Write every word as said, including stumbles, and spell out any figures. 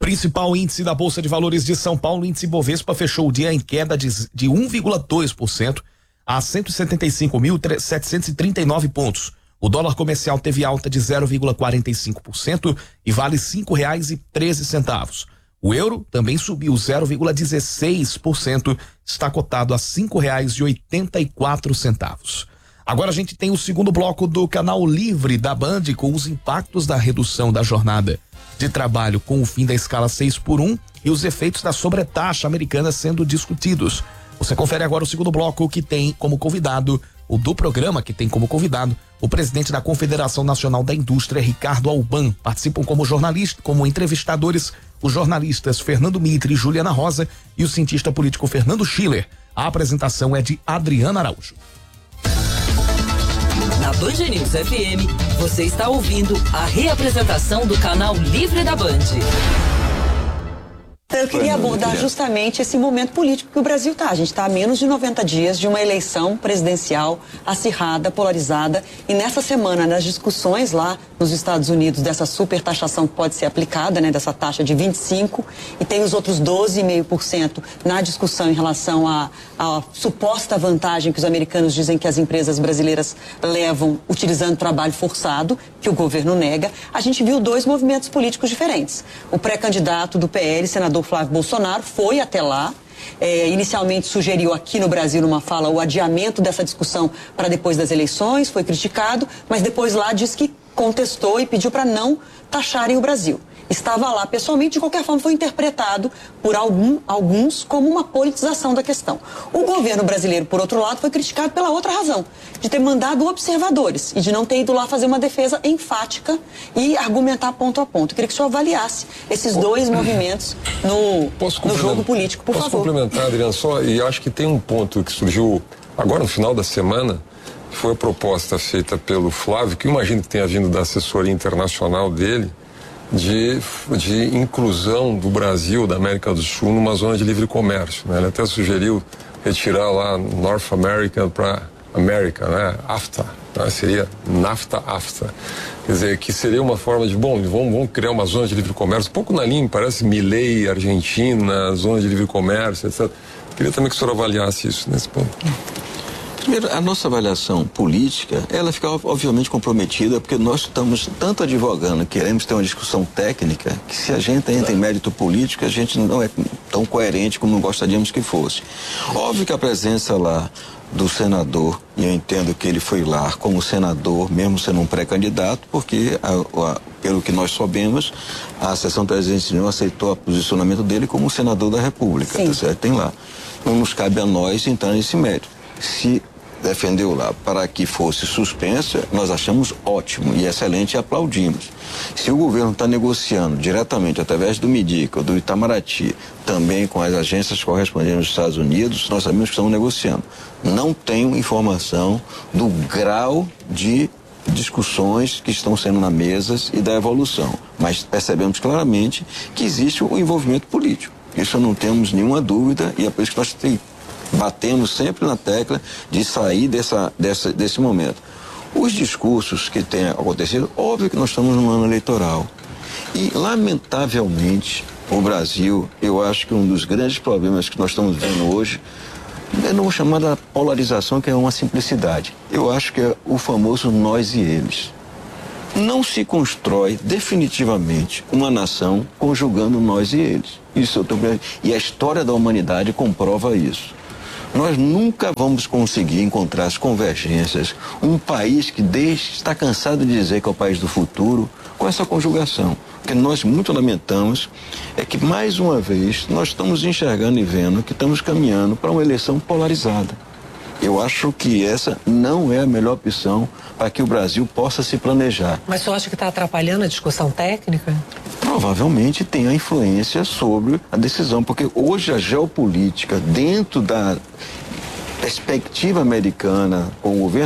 Principal índice da Bolsa de Valores de São Paulo, índice Bovespa, fechou o dia em queda de, de um vírgula dois por cento a cento e setenta e cinco mil setecentos e trinta e nove pontos. O dólar comercial teve alta de zero vírgula quarenta e cinco por cento e vale cinco reais e treze centavos. O euro também subiu zero vírgula dezesseis por cento, está cotado a cinco reais e oitenta e quatro centavos. Agora a gente tem o segundo bloco do Canal Livre da Band com os impactos da redução da jornada de trabalho com o fim da escala seis por um e os efeitos da sobretaxa americana sendo discutidos. Você confere agora o segundo bloco que tem como convidado, o do programa que tem como convidado, o presidente da Confederação Nacional da Indústria, Ricardo Alban. Participam como jornalista, como entrevistadores, os jornalistas Fernando Mitre e Juliana Rosa e o cientista político Fernando Schiller. A apresentação é de Adriana Araújo. Na Band News F M, você está ouvindo a reapresentação do Canal Livre da Band. Eu queria abordar justamente esse momento político que o Brasil está. A gente está a menos de noventa dias de uma eleição presidencial acirrada, polarizada. E nessa semana, nas discussões lá nos Estados Unidos dessa super taxação que pode ser aplicada, né, dessa taxa de vinte e cinco por cento, e tem os outros doze vírgula cinco por cento na discussão em relação à, à suposta vantagem que os americanos dizem que as empresas brasileiras levam utilizando trabalho forçado, que o governo nega. A gente viu dois movimentos políticos diferentes. O pré-candidato do P L, senador Flávio Bolsonaro, foi até lá, é, inicialmente sugeriu aqui no Brasil, numa fala, o adiamento dessa discussão para depois das eleições, foi criticado, mas depois lá disse que contestou e pediu para não taxarem o Brasil. Estava lá pessoalmente, de qualquer forma foi interpretado por algum, alguns como uma politização da questão. O governo brasileiro, por outro lado, foi criticado pela outra razão, de ter mandado observadores e de não ter ido lá fazer uma defesa enfática e argumentar ponto a ponto. Eu queria que o senhor avaliasse esses dois movimentos no, no jogo político, por posso favor. Posso complementar, Adriano, só, e acho que tem um ponto que surgiu agora no final da semana, foi a proposta feita pelo Flávio, que eu imagino que tenha vindo da assessoria internacional dele, De, de inclusão do Brasil, da América do Sul, numa zona de livre comércio, né? Ele até sugeriu retirar lá North America para América, né? AFTA, né? Seria NAFTA-AFTA. Quer dizer, que seria uma forma de, bom, vamos, vamos criar uma zona de livre comércio, um pouco na linha, parece Milei, Argentina, zona de livre comércio, etcétera. Queria também que o senhor avaliasse isso nesse ponto. Primeiro, a nossa avaliação política, ela fica obviamente comprometida, porque nós estamos tanto advogando, queremos ter uma discussão técnica, que se a gente entra em mérito político, a gente não é tão coerente como gostaríamos que fosse. Óbvio que a presença lá do senador, e eu entendo que ele foi lá como senador, mesmo sendo um pré-candidato, porque, a, a, pelo que nós soubemos, a sessão presidencial aceitou o posicionamento dele como senador da República, tá certo? Tem lá. Não nos cabe a nós entrar nesse mérito. Se defendeu lá para que fosse suspensa, nós achamos ótimo e excelente e aplaudimos. Se o governo está negociando diretamente através do MIDIC ou do Itamaraty, também com as agências correspondentes nos Estados Unidos, nós sabemos que estão negociando. Não tenho informação do grau de discussões que estão sendo na mesa e da evolução, mas percebemos claramente que existe o envolvimento político. Isso não temos nenhuma dúvida e é por isso que nós temos batemos sempre na tecla de sair dessa, dessa, desse momento. Os discursos que têm acontecido, óbvio que nós estamos num ano eleitoral. E, lamentavelmente, o Brasil, eu acho que um dos grandes problemas que nós estamos vendo hoje, eu não vou chamar da polarização, que é uma simplicidade. Eu acho que é o famoso nós e eles. Não se constrói definitivamente uma nação conjugando nós e eles. Isso eu tô... E a história da humanidade comprova isso. Nós nunca vamos conseguir encontrar as convergências, um país que desde, está cansado de dizer que é o país do futuro, com essa conjugação. O que nós muito lamentamos é que, mais uma vez, nós estamos enxergando e vendo que estamos caminhando para uma eleição polarizada. Eu acho que essa não é a melhor opção para que o Brasil possa se planejar. Mas o senhor acha que está atrapalhando a discussão técnica? Provavelmente tem a influência sobre a decisão, porque hoje a geopolítica, dentro da perspectiva americana, com o governo